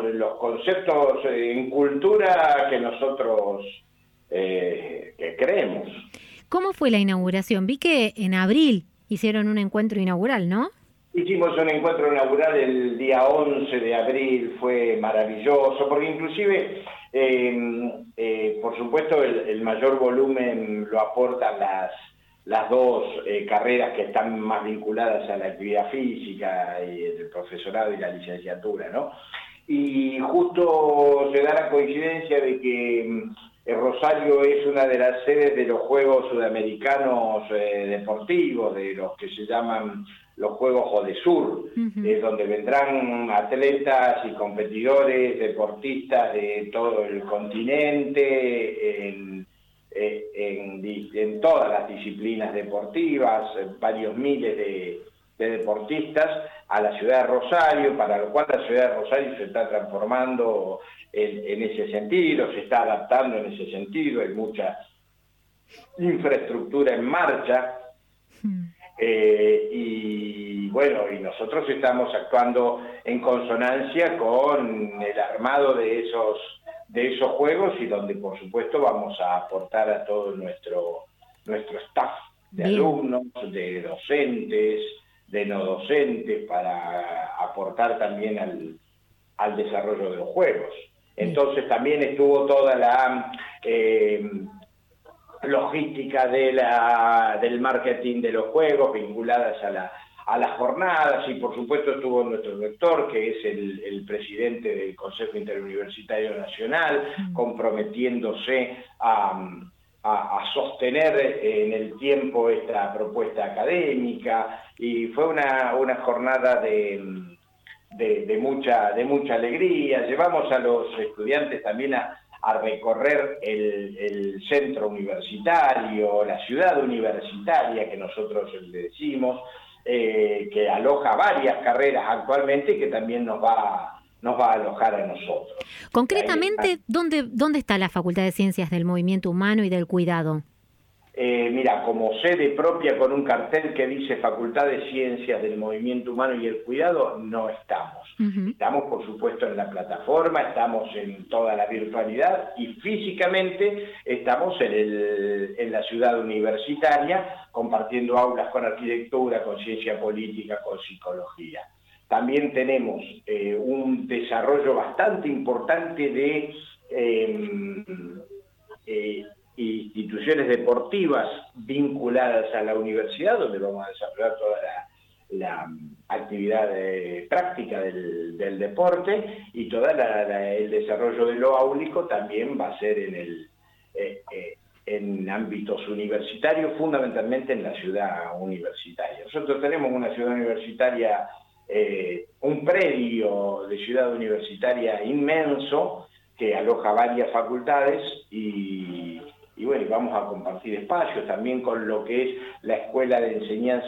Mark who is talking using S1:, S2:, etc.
S1: los conceptos en cultura que nosotros que creemos.
S2: ¿Cómo fue la inauguración? Vi que en abril hicieron un encuentro inaugural, ¿no?
S1: Hicimos un encuentro inaugural el día 11 de abril, fue maravilloso, porque inclusive, por supuesto, el mayor volumen lo aportan las dos carreras que están más vinculadas a la actividad física, y el profesorado y la licenciatura, ¿no? Y justo se da la coincidencia de que Rosario es una de las sedes de los Juegos Sudamericanos Deportivos, de los que se llaman los Juegos Odesur, donde vendrán atletas y competidores, deportistas de todo el continente, en todas las disciplinas deportivas, varios miles de deportistas, a la ciudad de Rosario, para lo cual la ciudad de Rosario se está transformando en ese sentido, se está adaptando en ese sentido, hay mucha infraestructura en marcha, y bueno, y nosotros estamos actuando en consonancia con el armado de esos juegos, y donde por supuesto vamos a aportar a todo nuestro staff de alumnos, de docentes, de no docentes, para aportar también al desarrollo de los juegos. Entonces también estuvo toda la logística del marketing de los juegos vinculadas a las jornadas, y por supuesto estuvo nuestro rector, que es el presidente del Consejo Interuniversitario Nacional, comprometiéndose a sostener en el tiempo esta propuesta académica, y fue una jornada de mucha alegría. Llevamos a los estudiantes también a recorrer el centro universitario, la ciudad universitaria que nosotros le decimos, que aloja varias carreras actualmente y que también nos va a alojar a nosotros.
S2: Concretamente, ¿dónde está la Facultad de Ciencias del Movimiento Humano y del Cuidado?
S1: Mira, como sede propia con un cartel que dice Facultad de Ciencias del Movimiento Humano y el Cuidado, no estamos. Estamos, por supuesto, en la plataforma, estamos en toda la virtualidad, y físicamente estamos en la ciudad universitaria, compartiendo aulas con arquitectura, con ciencia política, con psicología. También tenemos un desarrollo bastante importante de instituciones deportivas vinculadas a la universidad, donde vamos a desarrollar toda la actividad práctica del deporte, y todo el desarrollo de lo áulico también va a ser en ámbitos universitarios, fundamentalmente en la ciudad universitaria. Nosotros tenemos una ciudad universitaria, un predio de ciudad universitaria inmenso, que aloja varias facultades, y bueno, vamos a compartir espacios también con lo que es la Escuela de Enseñanza